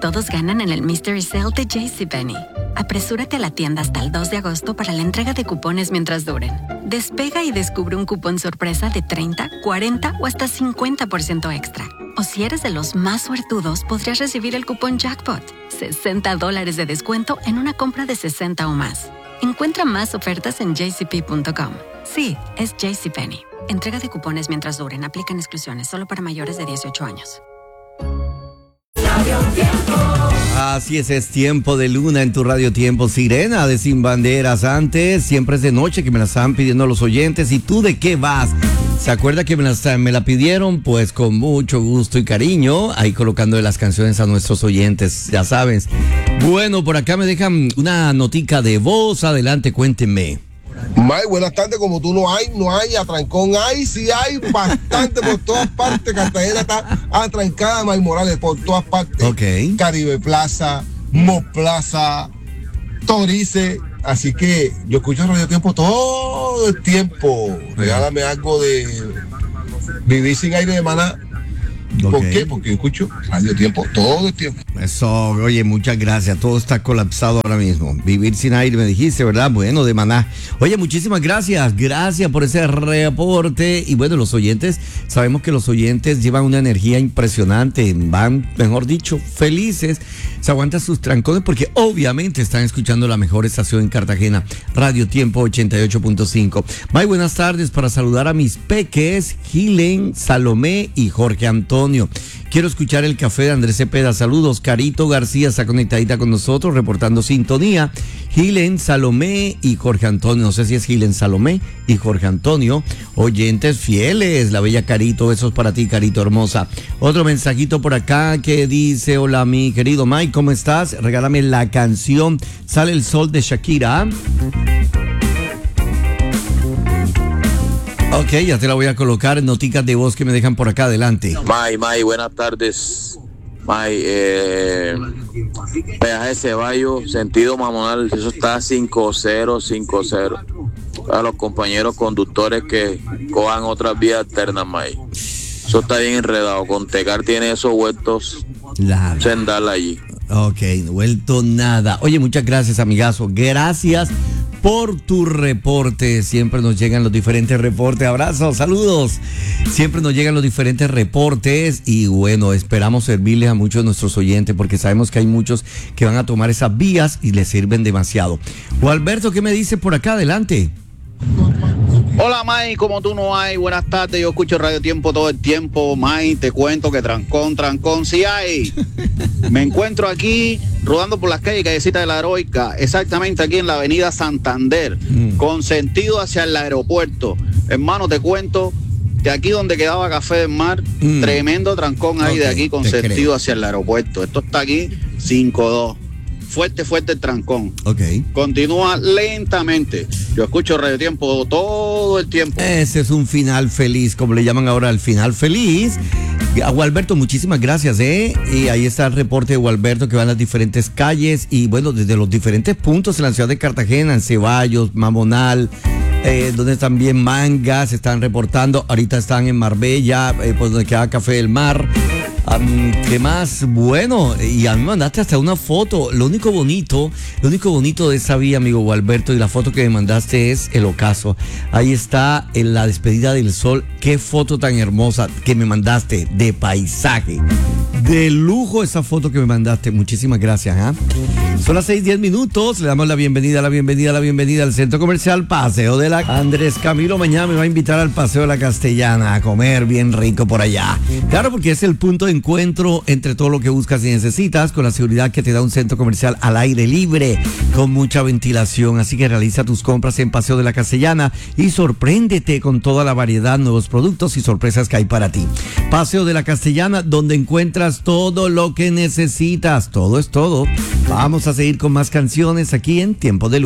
todos ganan en el Mystery Sale de JCPenney. Apresúrate a la tienda hasta el 2 de agosto para la entrega de cupones mientras duren. Despega y descubre un cupón sorpresa de 30, 40 o hasta 50% extra. O si eres de los más suertudos, podrías recibir el cupón Jackpot. $60 de descuento en una compra de 60 o más. Encuentra más ofertas en jcp.com. Sí, es JCPenney. Entrega de cupones mientras duren. Aplican exclusiones solo para mayores de 18 años. Así es tiempo de luna en tu Radio Tiempo. Sirena de Sin Banderas. Antes, siempre es de noche, que me la estaban pidiendo los oyentes. ¿Y tú de qué vas? ¿Se acuerda que me la pidieron? Pues con mucho gusto y cariño, ahí colocando las canciones a nuestros oyentes, ya sabes. Bueno, por acá me dejan una notica de voz. Adelante, cuéntenme. May, buenas tardes. Como tú no hay, atrancón hay, sí hay bastante por todas partes. Cartagena está atrancada, May Morales, por todas partes. Ok. Caribe Plaza, Mo Plaza, Torice. Así que yo escucho Radio Tiempo todo el tiempo. Regálame algo de Vivir Sin Aire de Maná. ¿Por qué? Porque yo escucho Radio Tiempo todo el tiempo. Eso, oye, muchas gracias. Todo está colapsado ahora mismo. Vivir Sin Aire, me dijiste, ¿verdad? Bueno, de Maná. Oye, muchísimas gracias. Gracias por ese reporte. Y bueno, los oyentes, sabemos que los oyentes llevan una energía impresionante. Van, mejor dicho, felices. Se aguantan sus trancones porque obviamente están escuchando la mejor estación en Cartagena, Radio Tiempo 88.5. Muy buenas tardes para saludar a mis peques, Gilen, Salomé y Jorge Antonio. Quiero escuchar el café de Andrés Cepeda. Saludos. Carito García está conectadita con nosotros, reportando sintonía. Gilen, Salomé y Jorge Antonio. No sé si es Gilen, Salomé y Jorge Antonio. Oyentes fieles. La bella Carito. Besos para ti, Carito hermosa. Otro mensajito por acá que dice: hola, mi querido Mike, ¿cómo estás? Regálame la canción Sale el Sol de Shakira. Ok, ya te la voy a colocar en noticas de voz que me dejan por acá. Adelante. May, buenas tardes. May, peaje Ceballos, sentido Mamonal, eso está 5-0. A los compañeros conductores que cojan otras vías alternas, May. Eso está bien enredado. Con Tecar tiene esos vueltos sendal allí. Ok, no vuelto nada. Oye, muchas gracias, amigazo. Gracias por tu reporte. Siempre nos llegan los diferentes reportes. Abrazos, saludos. Siempre nos llegan los diferentes reportes y bueno, esperamos servirles a muchos de nuestros oyentes porque sabemos que hay muchos que van a tomar esas vías y les sirven demasiado. O Alberto, ¿qué me dice por acá? Adelante. Hola, May, como tú no hay, buenas tardes, yo escucho Radio Tiempo todo el tiempo. May, te cuento que trancón sí hay. Me encuentro aquí rodando por las callecitas de la Heroica, exactamente aquí en la avenida Santander, con sentido hacia el aeropuerto. Hermano, te cuento que aquí donde quedaba Café del Mar, tremendo trancón ahí de aquí con sentido hacia el aeropuerto. Esto está aquí 5-2. Fuerte el trancón. Ok. Continúa lentamente. Yo escucho Radio Tiempo todo el tiempo. Ese es un final feliz, como le llaman ahora, el final feliz. A Gualberto, muchísimas gracias, Y ahí está el reporte de Gualberto que va en las diferentes calles y bueno, desde los diferentes puntos en la ciudad de Cartagena, en Ceballos, Mamonal, donde también Mangas están reportando. Ahorita están en Marbella, pues donde queda Café del Mar. ¿Qué más? Bueno, y a mí me mandaste hasta una foto. Lo único bonito de esa vía, amigo Gualberto, y la foto que me mandaste es el ocaso. Ahí está en la despedida del sol. Qué foto tan hermosa que me mandaste de paisaje. De lujo esa foto que me mandaste. Muchísimas gracias. Son las 6:10. Le damos la bienvenida al Centro Comercial Paseo de la Andrés Camilo. Mañana me va a invitar al Paseo de la Castellana a comer bien rico por allá. Claro, porque es el punto de encuentro entre todo lo que buscas y necesitas, con la seguridad que te da un centro comercial al aire libre, con mucha ventilación. Así que realiza tus compras en Paseo de la Castellana y sorpréndete con toda la variedad, nuevos productos y sorpresas que hay para ti. Paseo de la Castellana, donde encuentras todo lo que necesitas. Todo es todo. Vamos a seguir con más canciones aquí en Tiempo de Luna.